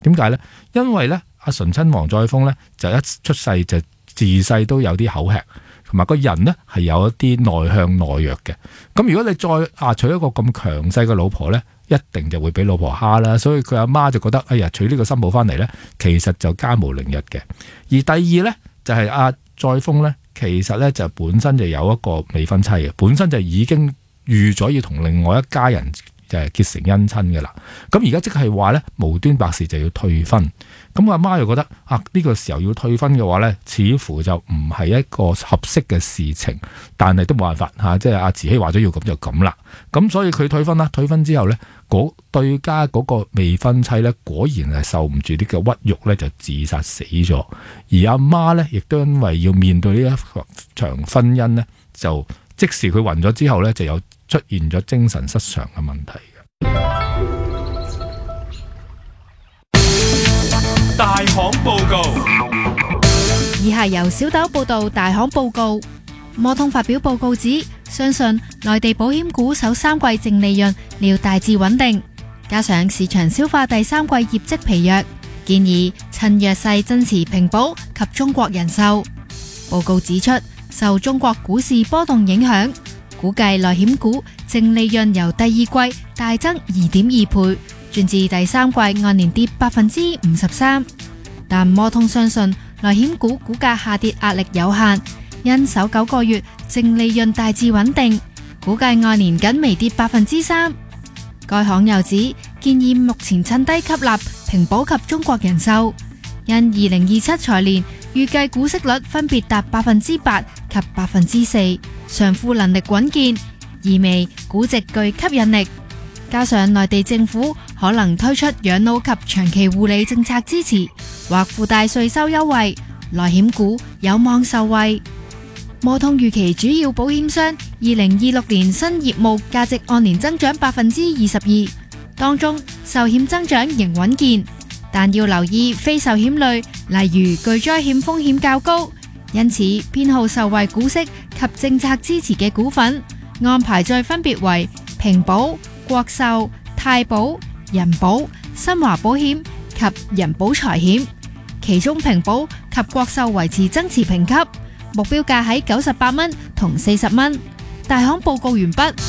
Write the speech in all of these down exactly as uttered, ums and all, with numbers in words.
點解呢？因為呢，阿醇親王載豐呢，就一出世就自細都有啲口吃，同埋個人呢係有一啲內向內弱嘅。咁如果你再啊娶一個咁強勢嘅老婆呢，一定就會俾老婆蝦啦。所以佢阿媽就覺得，哎呀，娶呢個新抱翻嚟呢，其實就家無寧日嘅。而第二呢，就係阿載豐呢，其實呢，就本身就有一個未婚妻嘅，本身就已經預咗要同另外一家人就係結成姻親嘅啦。咁而家即係話呢，無端白事就要退婚。咁阿媽又覺得啊，呢、這個時候要退婚嘅話呢，似乎就唔係一個合適嘅事情。但係都冇辦法嚇、啊，即係阿慈禧話咗要咁就咁啦。咁所以佢退婚啦。退婚之後呢，嗰對家嗰個未婚妻呢，果然係受唔住呢個屈辱呢，就自殺死咗。而阿媽呢，亦都因為要面對呢一場婚姻呢，就即時佢暈咗之後呢，就有出現咗精神失常嘅問題嘅。 大行報告， 以下由小豆報道。大行報告，摩通發表報告指，相信內地保險股首三季淨利潤料大致穩定，加上市場消化第三季業績疲弱，建議趁弱勢增持平保及中國人壽。報告指出，受中國股市波動影響，估計內險股淨利潤由第二季大增二點二倍，轉至第三季按年跌百分之五十三。但摩通相信內險股股價下跌壓力有限，因首九個月淨利潤大致穩定，估計按年僅微跌百分之三。該行又指建議目前趁低吸納平保及中國人壽，因二零二七財年預計股息率分別達百分之八及百分之四，償付能力穩健，意味估值具吸引力。加上內地政府可能推出養老及長期護理政策支持，或附帶稅收優惠，內險股有望受惠。摩通預期主要保險商二零二六年新業務價值按年增長百分之二十二，當中壽險增長仍穩健，但要留意非壽險類，例如巨災險風險較高，因此偏好受惠股息及政策支持嘅股份，按排序分別為平保、國壽、太保、人保、新華保險及人保財險，其中平保及國壽維持增持評級，目標價喺九十八蚊同四十蚊。大行報告完畢。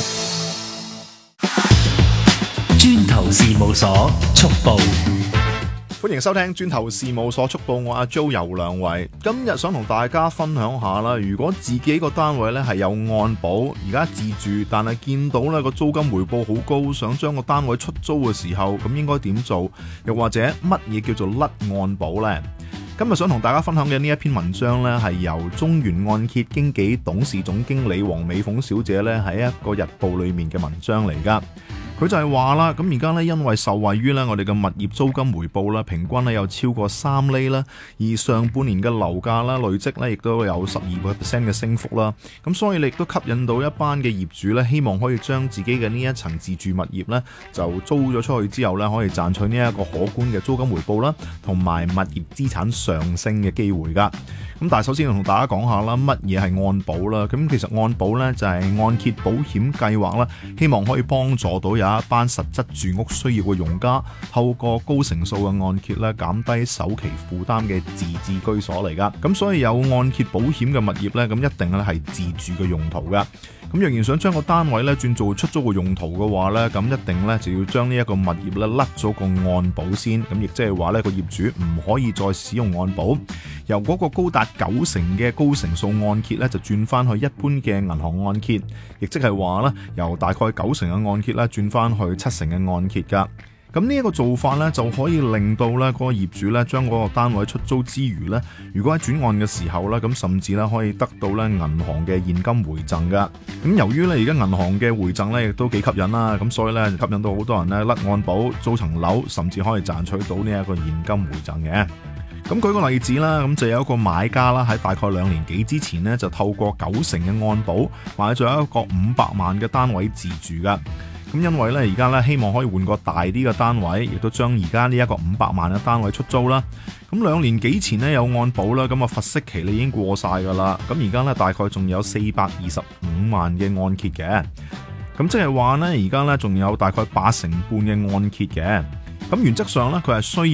磚頭事務所速報。 歡迎收聽磚頭事務所速報，我阿 Jo 游良偉，今日想同大家分享下啦。如果自己個單位咧係有按保，而家自住，但係見到咧個租金回報好高，想將個單位出租嘅時候，咁應該點做？又或者乜嘢叫做甩按保呢？今日想同大家分享嘅呢一篇文章呢，係由中原按揭經紀董事總經理黃美鳳小姐呢喺一個日報裏面嘅文章嚟噶。佢就係話啦，咁而家咧因為受惠於咧我哋嘅物業租金回報啦，平均咧有超過三厘啦，而上半年嘅樓價啦累積咧亦都有十二個 percent 嘅升幅啦，咁所以你亦都吸引到一班嘅業主咧，希望可以將自己嘅呢一層自住物業咧就租咗出去之後咧，可以賺取呢一個可觀嘅租金回報啦，同埋物業資產上升嘅機會噶。咁但係首先要同大家講下啦，乜嘢係按保啦？咁其實按保咧就係按揭保險計劃啦，希望可以幫助到有一班實質住屋需要嘅用家，透過高成數嘅按揭咧，減低首期負擔嘅自置居所嚟噶。咁所以有按揭保險嘅物業咧，咁一定咧係自住嘅用途噶。咁若然想將個單位咧轉做出租嘅用途嘅話咧，咁一定咧就要將呢一個物業咧甩咗個按保先。咁亦即係話咧個業主唔可以再使用按保，由嗰個高達九成嘅高成數按揭咧就轉翻去一般嘅銀行按揭，亦即係話咧由大概九成嘅按揭咧轉翻去七成嘅按揭噶。咁呢一個做法咧就可以令到咧嗰個業主咧將嗰個單位出租之餘咧，如果喺轉按嘅時候咧，咁甚至咧可以得到咧銀行嘅現金回贈噶。咁由於咧而家銀行嘅回贈咧亦都幾吸引啦，咁所以咧吸引到好多人咧甩按保租層樓，甚至可以賺取到呢一個現金回贈嘅。咁舉個例子啦，咁就有一個買家啦，喺大概兩年幾之前呢，就透過九成嘅按保買咗一個五百萬嘅單位自住噶。咁因為咧而家咧希望可以換個大啲嘅單位，亦都將而家呢一個五百萬嘅單位出租啦。咁兩年幾前呢，有按保啦，咁啊罰息期咧已經過晒噶啦。咁而家咧大概仲有四百二十五萬嘅按揭嘅。咁即係話呢，而家咧仲有大概八成半嘅按揭嘅。咁原則上咧佢係需要